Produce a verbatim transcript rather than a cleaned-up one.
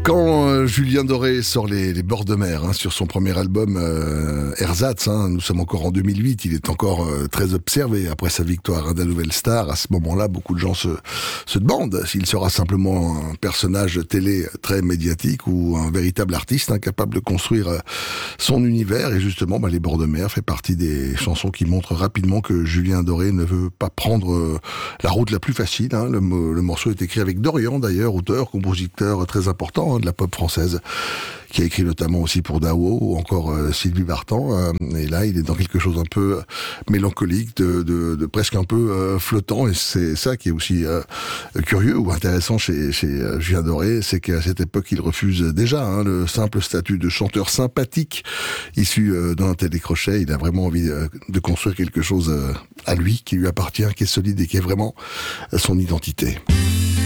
Quand euh, Julien Doré sort les, les bords de mer hein, sur son premier album euh, Ersatz, hein, nous sommes encore en deux mille huit, il est encore euh, très observé après sa victoire hein, de la Nouvelle Star. À ce moment-là, beaucoup de gens se, se demandent s'il sera simplement un personnage télé très médiatique ou un véritable artiste hein, capable de construire euh, son univers. Et justement, bah, les bords de mer fait partie des chansons qui montrent rapidement que Julien Doré ne veut pas prendre euh, la route la plus facile. Hein. Le, le morceau est écrit avec Dorian d'ailleurs, auteur, compositeur très important hein, de la pop française, qui a écrit notamment aussi pour Dao ou encore euh, Sylvie Vartan. Euh, et là, il est dans quelque chose un peu mélancolique, de, de, de presque un peu euh, flottant. Et c'est ça qui est aussi euh, curieux ou intéressant chez, chez euh, Julien Doré, c'est qu'à cette époque, il refuse déjà hein, le simple statut de chanteur sympathique issu euh, d'un télécrochet. Il a vraiment envie euh, de construire quelque chose euh, à lui, qui lui appartient, qui est solide et qui est vraiment son identité.